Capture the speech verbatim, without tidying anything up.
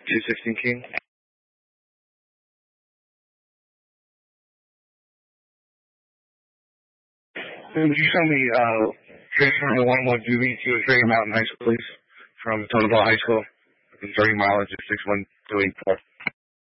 two sixteen King. Would you show me uh, transfer from one one Doobie to Australia Mountain High School, please? From Tonaball High School. thirty mileage at six one two eight four.